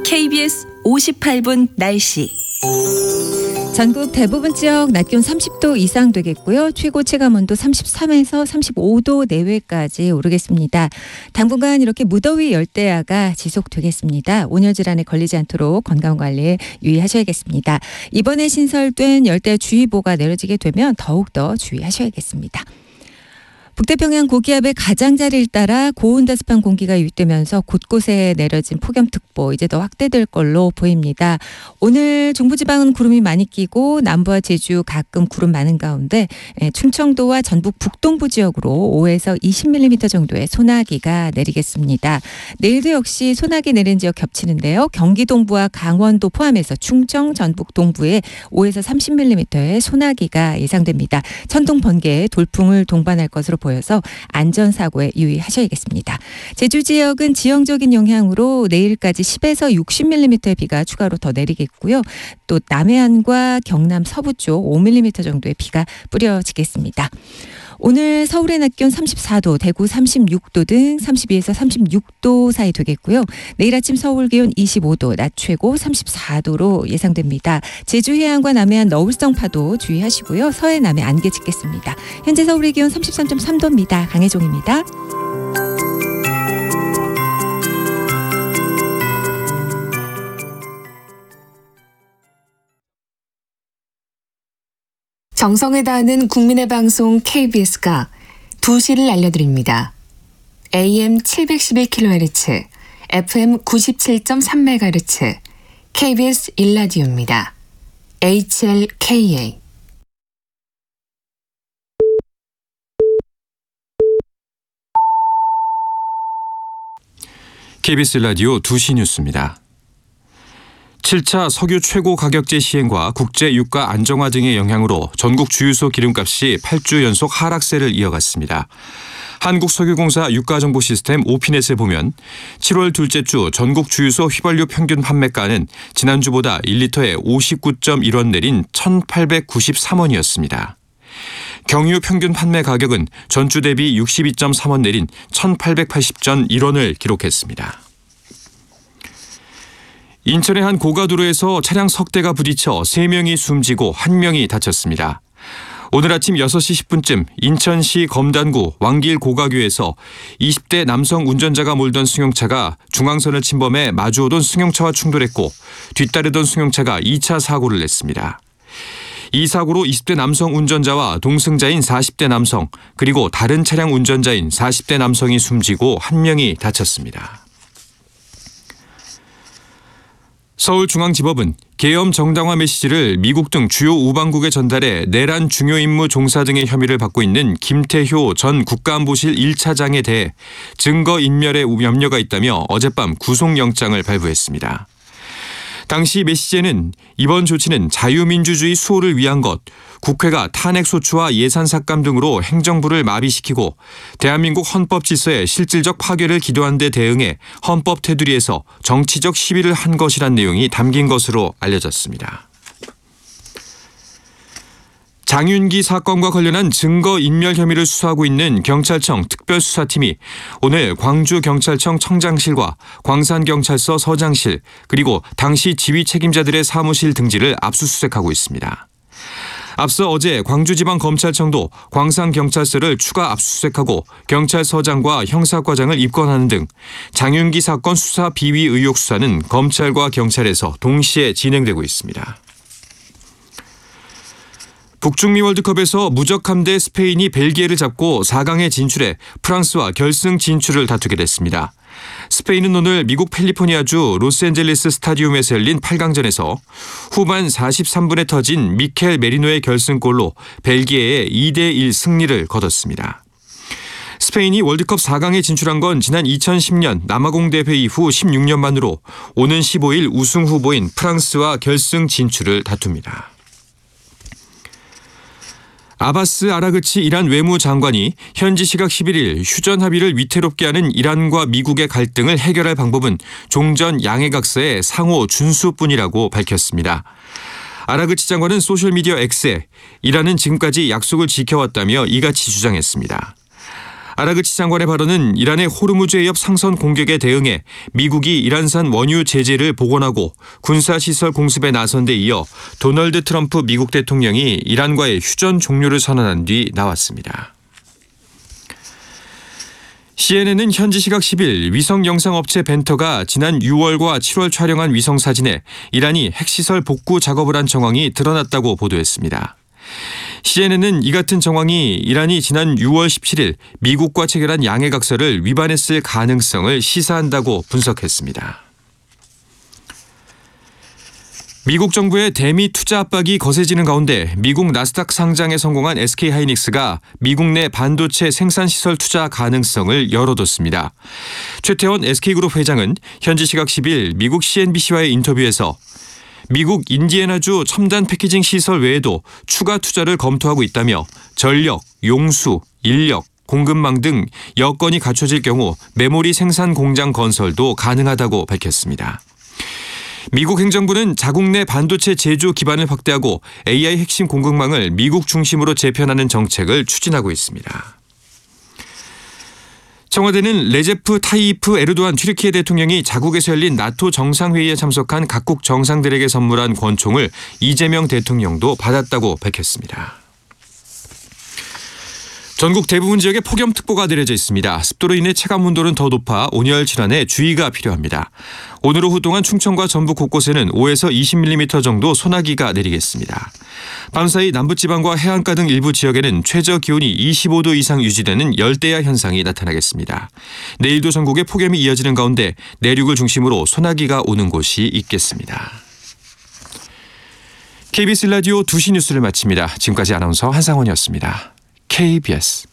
KBS 58분 날씨. 전국 대부분 지역 낮 기온 30도 이상 되겠고요. 최고 체감온도 33에서 35도 내외까지 오르겠습니다. 당분간 이렇게 무더위 열대야가 지속되겠습니다. 온열 질환에 걸리지 않도록 건강관리에 유의하셔야겠습니다. 이번에 신설된 열대주의보가 내려지게 되면 더욱더 주의하셔야겠습니다. 북태평양 고기압의 가장자리를 따라 고온다습한 공기가 유입되면서 곳곳에 내려진 폭염특보 이제 더 확대될 걸로 보입니다. 오늘 중부지방은 구름이 많이 끼고 남부와 제주 가끔 구름 많은 가운데 충청도와 전북 북동부 지역으로 5에서 20mm 정도의 소나기가 내리겠습니다. 내일도 역시 소나기 내린 지역 겹치는데요. 경기 동부와 강원도 포함해서 충청, 전북 동부에 5에서 30mm의 소나기가 예상됩니다. 천둥, 번개, 돌풍을 동반할 것으로 보여서 안전사고에 유의하셔야겠습니다. 제주 지역은 지형적인 영향으로 내일까지 10에서 60mm의 비가 추가로 더 내리겠고요. 또 남해안과 경남 서부 쪽 5mm 정도의 비가 뿌려지겠습니다. 오늘 서울의 낮 기온 34도, 대구 36도 등 32에서 36도 사이 되겠고요. 내일 아침 서울 기온 25도, 낮 최고 34도로 예상됩니다. 제주 해안과 남해안 너울성 파도 주의하시고요. 서해 남해 안개 짙겠습니다. 현재 서울의 기온 33.3도입니다. 강혜종입니다. 정성을 다하는 국민의 방송 KBS가 2시를 알려드립니다. AM 711kHz, FM 97.3MHz, KBS 1라디오입니다. HLKA. KBS 라디오 2시 뉴스입니다. 7차 석유 최고 가격제 시행과 국제 유가 안정화 등의 영향으로 전국 주유소 기름값이 8주 연속 하락세를 이어갔습니다. 한국석유공사 유가정보 시스템 오피넷에 보면 7월 둘째 주 전국 주유소 휘발유 평균 판매가는 지난주보다 1리터에 59.1원 내린 1,893원이었습니다. 경유 평균 판매 가격은 전주 대비 62.3원 내린 1,880.1원을 기록했습니다. 인천의 한 고가도로에서 차량 석 대가 부딪혀 3명이 숨지고 1명이 다쳤습니다. 오늘 아침 6시 10분쯤 인천시 검단구 왕길 고가교에서 20대 남성 운전자가 몰던 승용차가 중앙선을 침범해 마주오던 승용차와 충돌했고 뒤따르던 승용차가 2차 사고를 냈습니다. 이 사고로 20대 남성 운전자와 동승자인 40대 남성 그리고 다른 차량 운전자인 40대 남성이 숨지고 1명이 다쳤습니다. 서울중앙지법은 계엄 정당화 메시지를 미국 등 주요 우방국에 전달해 내란 중요 임무 종사 등의 혐의를 받고 있는 김태효 전 국가안보실 1차장에 대해 증거인멸에 염려가 있다며 어젯밤 구속영장을 발부했습니다. 당시 메시지에는 이번 조치는 자유민주주의 수호를 위한 것, 국회가 탄핵소추와 예산삭감 등으로 행정부를 마비시키고 대한민국 헌법 질서의 실질적 파괴를 기도한 데 대응해 헌법 테두리에서 정치적 시위를 한 것이란 내용이 담긴 것으로 알려졌습니다. 장윤기 사건과 관련한 증거인멸 혐의를 수사하고 있는 경찰청 특별수사팀이 오늘 광주경찰청 청장실과 광산경찰서 서장실 그리고 당시 지휘 책임자들의 사무실 등지를 압수수색하고 있습니다. 앞서 어제 광주지방검찰청도 광산경찰서를 추가 압수수색하고 경찰서장과 형사과장을 입건하는 등 장윤기 사건 수사 비위 의혹 수사는 검찰과 경찰에서 동시에 진행되고 있습니다. 북중미 월드컵에서 무적함대 스페인이 벨기에를 잡고 4강에 진출해 프랑스와 결승 진출을 다투게 됐습니다. 스페인은 오늘 미국 캘리포니아주 로스앤젤레스 스타디움에서 열린 8강전에서 후반 43분에 터진 미켈 메리노의 결승골로 벨기에의 2대1 승리를 거뒀습니다. 스페인이 월드컵 4강에 진출한 건 지난 2010년 남아공 대회 이후 16년 만으로 오는 15일 우승 후보인 프랑스와 결승 진출을 다툽니다. 아바스 아라그치 이란 외무장관이 현지 시각 11일 휴전 합의를 위태롭게 하는 이란과 미국의 갈등을 해결할 방법은 종전 양해각서의 상호 준수뿐이라고 밝혔습니다. 아라그치 장관은 소셜미디어 X에 이란은 지금까지 약속을 지켜왔다며 이같이 주장했습니다. 아라그치 장관의 발언은 이란의 호르무즈 해협 상선 공격에 대응해 미국이 이란산 원유 제재를 복원하고 군사시설 공습에 나선 데 이어 도널드 트럼프 미국 대통령이 이란과의 휴전 종료를 선언한 뒤 나왔습니다. CNN은 현지 시각 10일 위성 영상 업체 벤터가 지난 6월과 7월 촬영한 위성 사진에 이란이 핵시설 복구 작업을 한 정황이 드러났다고 보도했습니다. CNN은 이 같은 정황이 이란이 지난 6월 17일 미국과 체결한 양해각서를 위반했을 가능성을 시사한다고 분석했습니다. 미국 정부의 대미 투자 압박이 거세지는 가운데 미국 나스닥 상장에 성공한 SK하이닉스가 미국 내 반도체 생산시설 투자 가능성을 열어뒀습니다. 최태원 SK그룹 회장은 현지 시각 10일 미국 CNBC와의 인터뷰에서 미국 인디애나주 첨단 패키징 시설 외에도 추가 투자를 검토하고 있다며 전력, 용수, 인력, 공급망 등 여건이 갖춰질 경우 메모리 생산 공장 건설도 가능하다고 밝혔습니다. 미국 행정부는 자국 내 반도체 제조 기반을 확대하고 AI 핵심 공급망을 미국 중심으로 재편하는 정책을 추진하고 있습니다. 청와대는 레제프 타이이프 에르도안 튀르키예 대통령이 자국에서 열린 나토 정상회의에 참석한 각국 정상들에게 선물한 권총을 이재명 대통령도 받았다고 밝혔습니다. 전국 대부분 지역에 폭염특보가 내려져 있습니다. 습도로 인해 체감온도는 더 높아 온열 질환에 주의가 필요합니다. 오늘 오후 동안 충청과 전북 곳곳에는 5에서 20mm 정도 소나기가 내리겠습니다. 밤사이 남부지방과 해안가 등 일부 지역에는 최저 기온이 25도 이상 유지되는 열대야 현상이 나타나겠습니다. 내일도 전국에 폭염이 이어지는 가운데 내륙을 중심으로 소나기가 오는 곳이 있겠습니다. KBS 라디오 2시 뉴스를 마칩니다. 지금까지 아나운서 한상원이었습니다. KBS